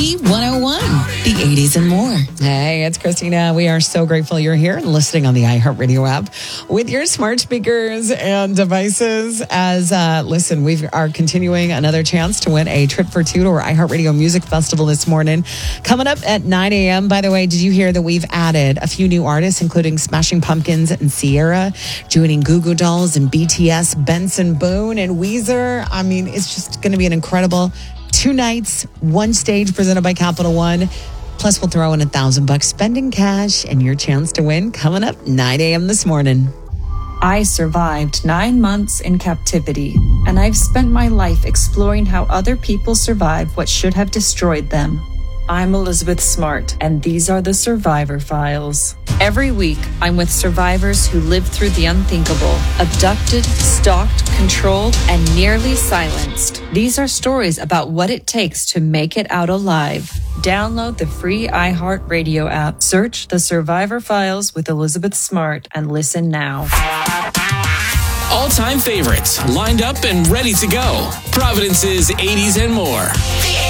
B101, the 80s and more. Hey, it's Christina. We are so grateful you're here and listening on the iHeartRadio app with your smart speakers and devices. Listen, we are continuing another chance to win a trip for two to our iHeartRadio Music Festival this morning. Coming up at 9 a.m. By the way, did you hear that we've added a few new artists, including Smashing Pumpkins and Sierra, joining Goo Goo Dolls and BTS, Benson Boone and Weezer. I mean, it's just going to be an incredible 2 nights, 1 stage presented by Capital One. Plus, we'll throw in $1,000 spending cash and your chance to win coming up 9 a.m. this morning. I survived 9 months in captivity, and I've spent my life exploring how other people survive what should have destroyed them. I'm Elizabeth Smart, and these are the Survivor Files. Every week, I'm with survivors who lived through the unthinkable, abducted, stalked, controlled, and nearly silenced. These are stories about what it takes to make it out alive. Download the free iHeartRadio app, search the Survivor Files with Elizabeth Smart, and listen now. All-time favorites lined up and ready to go. Providence's 80s and more.